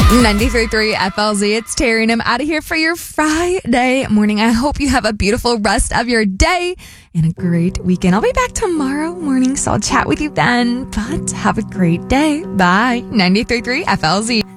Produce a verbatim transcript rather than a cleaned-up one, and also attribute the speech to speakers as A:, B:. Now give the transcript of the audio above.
A: ninety-three point three F L Z. It's Terry and I'm out of here for your Friday morning. I hope you have a beautiful rest of your day and a great weekend. I'll be back tomorrow morning, so I'll chat with you then. But have a great day. Bye. ninety-three point three F L Z.